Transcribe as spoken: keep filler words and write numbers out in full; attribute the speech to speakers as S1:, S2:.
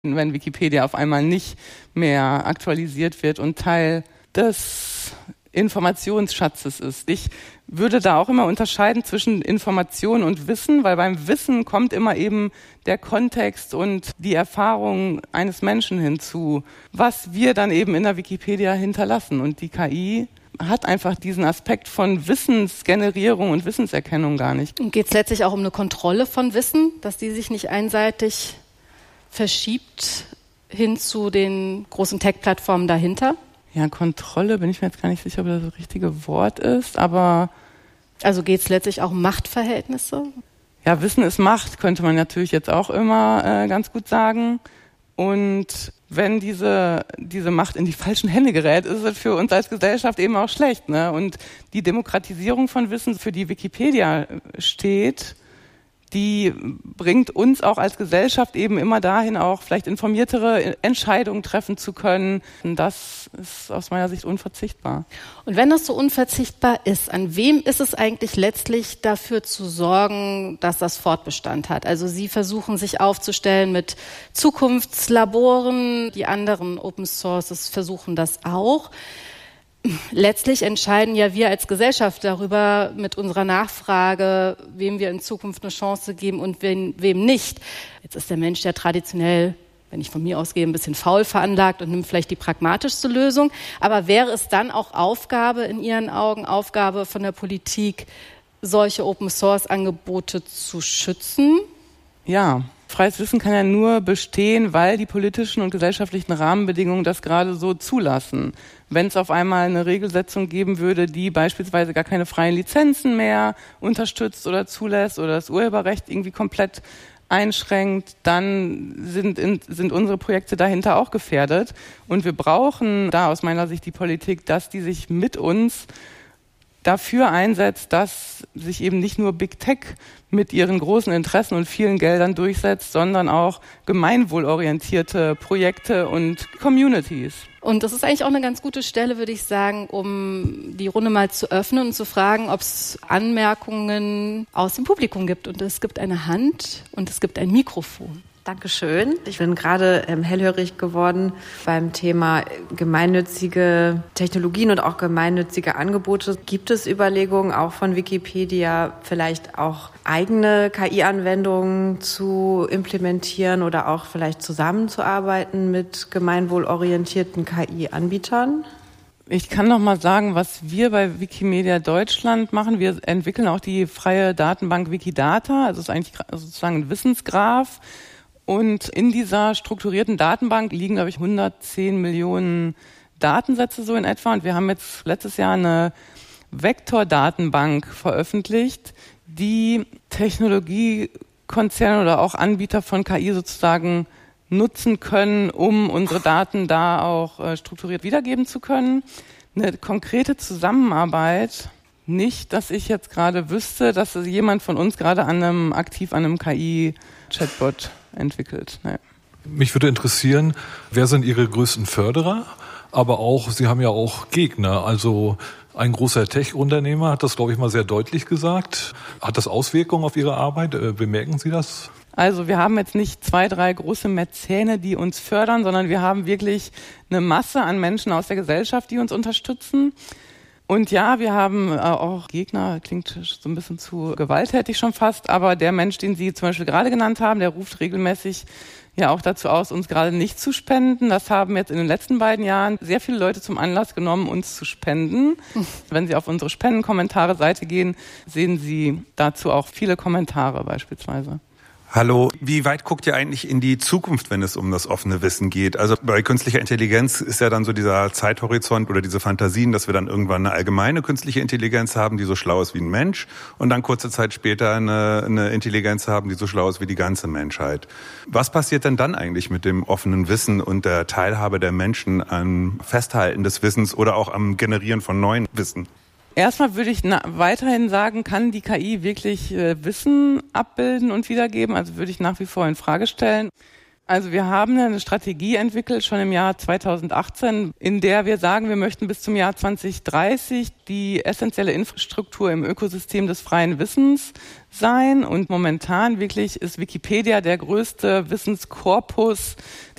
S1: wenn Wikipedia auf einmal nicht mehr aktualisiert wird und Teil des Informationsschatzes ist. Ich würde da auch immer unterscheiden zwischen Information und Wissen, weil beim Wissen kommt immer eben der Kontext und die Erfahrung eines Menschen hinzu, was wir dann eben in der Wikipedia hinterlassen. Und die K I hat einfach diesen Aspekt von Wissensgenerierung und Wissenserkennung gar nicht.
S2: Und geht es letztlich auch um eine Kontrolle von Wissen, dass die sich nicht einseitig verschiebt hin zu den großen Tech-Plattformen dahinter?
S1: Ja, Kontrolle, bin ich mir jetzt gar nicht sicher, ob das das richtige Wort ist, aber...
S2: Also geht es letztlich auch um Machtverhältnisse?
S1: Ja, Wissen ist Macht, könnte man natürlich jetzt auch immer äh, ganz gut sagen. Und wenn diese, diese Macht in die falschen Hände gerät, ist es für uns als Gesellschaft eben auch schlecht, ne? Und die Demokratisierung von Wissen, für die Wikipedia steht, die bringt uns auch als Gesellschaft eben immer dahin, auch vielleicht informiertere Entscheidungen treffen zu können. Und das ist aus meiner Sicht unverzichtbar.
S2: Und wenn das so unverzichtbar ist, an wem ist es eigentlich letztlich dafür zu sorgen, dass das Fortbestand hat? Also Sie versuchen sich aufzustellen mit Zukunftslaboren, die anderen Open Sources versuchen das auch. Letztlich entscheiden ja wir als Gesellschaft darüber mit unserer Nachfrage, wem wir in Zukunft eine Chance geben und wem, wem nicht. Jetzt ist der Mensch ja traditionell, wenn ich von mir ausgehe, ein bisschen faul veranlagt und nimmt vielleicht die pragmatischste Lösung. Aber wäre es dann auch Aufgabe, in Ihren Augen, Aufgabe von der Politik, solche Open-Source-Angebote zu schützen?
S1: Ja. Freies Wissen kann ja nur bestehen, weil die politischen und gesellschaftlichen Rahmenbedingungen das gerade so zulassen. Wenn es auf einmal eine Regelsetzung geben würde, die beispielsweise gar keine freien Lizenzen mehr unterstützt oder zulässt oder das Urheberrecht irgendwie komplett einschränkt, dann sind, in, sind unsere Projekte dahinter auch gefährdet. Und wir brauchen da aus meiner Sicht die Politik, dass die sich mit uns dafür einsetzt, dass sich eben nicht nur Big Tech mit ihren großen Interessen und vielen Geldern durchsetzt, sondern auch gemeinwohlorientierte Projekte und Communities.
S2: Und das ist eigentlich auch eine ganz gute Stelle, würde ich sagen, um die Runde mal zu öffnen und zu fragen, ob es Anmerkungen aus dem Publikum gibt. Und es gibt eine Hand und es gibt ein Mikrofon.
S3: Dankeschön. Ich bin gerade ähm, hellhörig geworden beim Thema gemeinnützige Technologien und auch gemeinnützige Angebote. Gibt es Überlegungen auch von Wikipedia, vielleicht auch eigene K I-Anwendungen zu implementieren oder auch vielleicht zusammenzuarbeiten mit gemeinwohlorientierten K I-Anbietern?
S1: Ich kann noch mal sagen, was wir bei Wikimedia Deutschland machen. Wir entwickeln auch die freie Datenbank Wikidata. Also es ist eigentlich sozusagen ein Wissensgraph. Und in dieser strukturierten Datenbank liegen, glaube ich, hundertzehn Millionen Datensätze so in etwa. Und wir haben jetzt letztes Jahr eine Vektordatenbank veröffentlicht, die Technologiekonzerne oder auch Anbieter von K I sozusagen nutzen können, um unsere Daten da auch äh, strukturiert wiedergeben zu können. Eine konkrete Zusammenarbeit, nicht, dass ich jetzt gerade wüsste, dass jemand von uns gerade an einem, aktiv an einem K I-Chatbot entwickelt. Nee.
S4: Mich würde interessieren, wer sind Ihre größten Förderer? Aber auch, Sie haben ja auch Gegner. Also ein großer Tech-Unternehmer hat das, glaube ich, mal sehr deutlich gesagt. Hat das Auswirkungen auf Ihre Arbeit? Bemerken Sie das?
S1: Also wir haben jetzt nicht zwei, drei große Mäzene, die uns fördern, sondern wir haben wirklich eine Masse an Menschen aus der Gesellschaft, die uns unterstützen. Und ja, wir haben auch Gegner, klingt so ein bisschen zu gewalttätig schon fast, aber der Mensch, den Sie zum Beispiel gerade genannt haben, der ruft regelmäßig ja auch dazu aus, uns gerade nicht zu spenden. Das haben jetzt in den letzten beiden Jahren sehr viele Leute zum Anlass genommen, uns zu spenden. Wenn Sie auf unsere Spendenkommentare-Seite gehen, sehen Sie dazu auch viele Kommentare beispielsweise.
S5: Hallo, wie weit guckt ihr eigentlich in die Zukunft, wenn es um das offene Wissen geht? Also bei künstlicher Intelligenz ist ja dann so dieser Zeithorizont oder diese Fantasien, dass wir dann irgendwann eine allgemeine künstliche Intelligenz haben, die so schlau ist wie ein Mensch und dann kurze Zeit später eine, eine Intelligenz haben, die so schlau ist wie die ganze Menschheit. Was passiert denn dann eigentlich mit dem offenen Wissen und der Teilhabe der Menschen am Festhalten des Wissens oder auch am Generieren von neuen Wissen?
S1: Erstmal würde ich na- weiterhin sagen, kann die K I wirklich äh, Wissen abbilden und wiedergeben? Also würde ich nach wie vor in Frage stellen. Also wir haben eine Strategie entwickelt, schon im Jahr zweitausendachtzehn, in der wir sagen, wir möchten bis zum Jahr zwanzig dreißig die essentielle Infrastruktur im Ökosystem des freien Wissens sein. Und momentan wirklich ist Wikipedia der größte Wissenskorpus,